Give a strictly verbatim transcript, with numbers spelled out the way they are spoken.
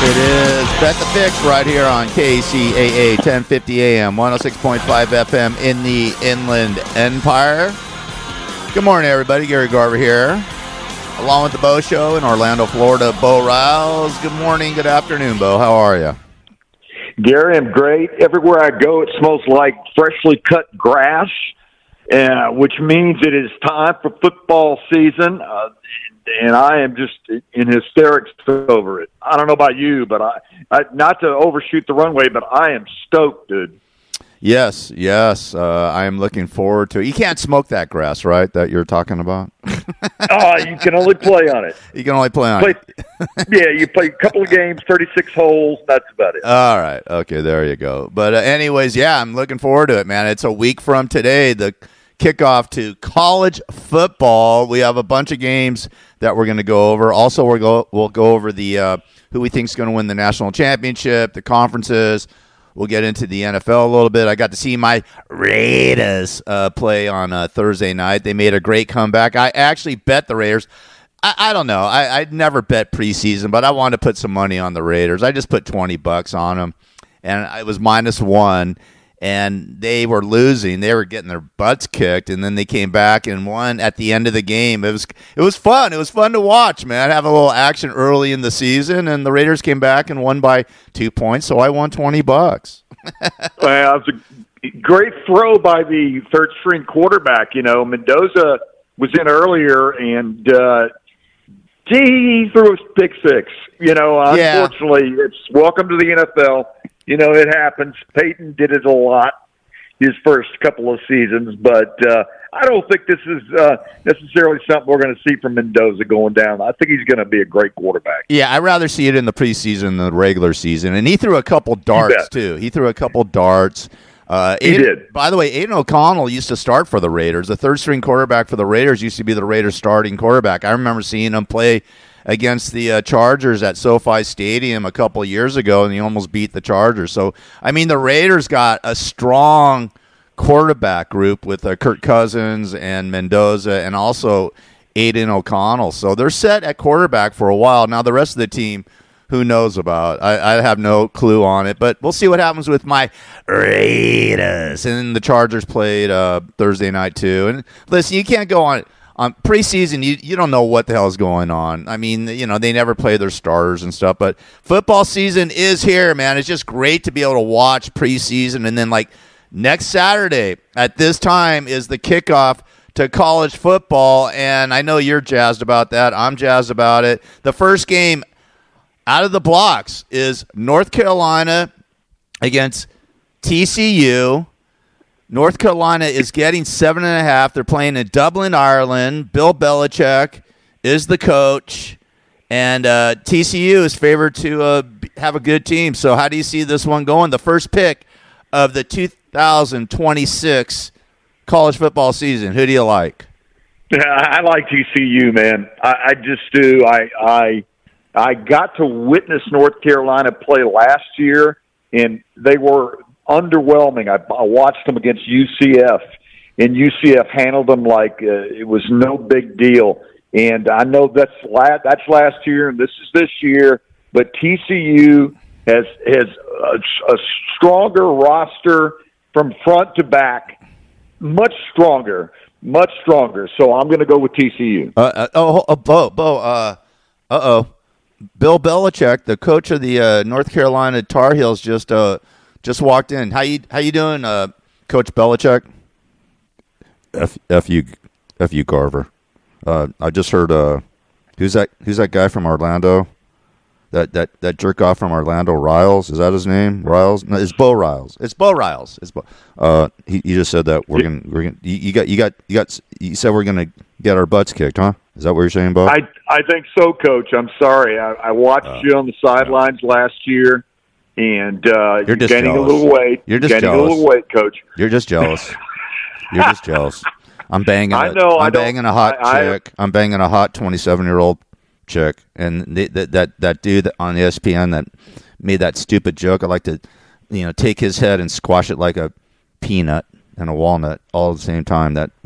It is Bet the Fix right here on K C A A ten fifty A M, one oh six point five F M in the Inland Empire. Good morning, everybody. Gary Garver here, along with the Bo Show in Orlando, Florida. Bo Riles. Good morning, good afternoon, Bo. How are you? Gary, I'm great. Everywhere I go, it smells like freshly cut grass, uh, which means it is time for football season. Uh, and I am just in hysterics over it. I don't know about you, but I, I not to overshoot the runway, but I am stoked, dude. Yes, yes. Uh, I am looking forward to it. You can't smoke that grass, right, that you're talking about? Oh, you can only play on it. You can only play on play, it. Yeah, you play a couple of games, thirty-six holes, that's about it. All right. Okay, there you go. But uh, anyways, yeah, I'm looking forward to it, man. It's a week from today, the kickoff to college football. We have a bunch of games that we're going to go over. Also, we'll go, we'll go over the uh, who we think is going to win the national championship, the conferences. We'll get into the N F L a little bit. I got to see my Raiders uh, play on uh, Thursday night. They made a great comeback. I actually bet the Raiders. I, I don't know. I, I'd never bet preseason, but I wanted to put some money on the Raiders. I just put twenty bucks on them, and it was minus one. And they were losing. They were getting their butts kicked, and then they came back and won at the end of the game. It was it was fun. It was fun to watch, man. Have a little action early in the season, and the Raiders came back and won by two points. So I won twenty bucks. Well, it was a great throw by the third string quarterback. You know, Mendoza was in earlier, and uh, he threw a pick six. You know, Yeah. unfortunately, it's welcome to the N F L. You know, it happens. Peyton did it a lot his first couple of seasons, but uh, I don't think this is uh, necessarily something we're going to see from Mendoza going down. I think he's going to be a great quarterback. Yeah, I'd rather see it in the preseason than the regular season. And he threw a couple darts, too. He threw a couple darts. Uh, he Aiden, did. By the way, Aiden O'Connell used to start for the Raiders. The third-string quarterback for the Raiders used to be the Raiders' starting quarterback. I remember seeing him play against the uh, Chargers at SoFi Stadium a couple of years ago, and he almost beat the Chargers. So, I mean, the Raiders got a strong quarterback group with uh, Kirk Cousins and Mendoza and also Aiden O'Connell. So they're set at quarterback for a while. Now, the rest of the team, who knows about? I, I have no clue on it, but we'll see what happens with my Raiders. And then the Chargers played uh, Thursday night, too. And listen, you can't go on Um, preseason, you you don't know what the hell is going on. I mean, you know, they never play their starters and stuff, but football season is here, man. It's just great to be able to watch preseason. And then, like, next Saturday at this time is the kickoff to college football, and I know you're jazzed about that. I'm jazzed about it. The first game out of the blocks is North Carolina against T C U. North Carolina is getting seven and a half. They're playing in Dublin, Ireland. Bill Belichick is the coach, and uh, T C U is favored to uh, have a good team. So how do you see this one going? The first pick of the two thousand twenty-six college football season. Who do you like? Yeah, I like T C U, man. I, I just do. I, I I got to witness North Carolina play last year, and they were underwhelming. I, I watched them against U C F, and U C F handled them like uh, it was no big deal. And I know that's last, that's last year, and this is this year. But T C U has has a, a stronger roster from front to back, much stronger, much stronger. So I'm going to go with T C U. Uh, uh, oh, oh, Bo, Bo, uh, uh oh, Bill Belichick, the coach of the uh, North Carolina Tar Heels, just uh. Just walked in. How you how you doing, uh, Coach Belichick? F F you, F you Garver. Uh, I just heard. Uh, who's that? Who's that guy from Orlando? That that that jerk off from Orlando, Riles. Is that his name? Riles? No, it's Bo Riles. It's Bo Riles. It's Bo. Uh, he, he just said that we're gonna we're gonna. You, you got you got you got. You said we're gonna get our butts kicked, huh? Is that what you're saying, Bo? I I think so, Coach. I'm sorry. I, I watched uh, you on the sidelines yeah. last year. And uh, you're just gaining jealous. a little weight. You're just gaining jealous. a little weight, Coach. You're just jealous. You're just jealous. I'm banging. A, I know. I'm I banging a hot I, chick. I, I'm banging a hot twenty-seven year old chick, and the, that that that dude on E S P N that made that stupid joke. I like to, you know, take his head and squash it like a peanut and a walnut all at the same time. That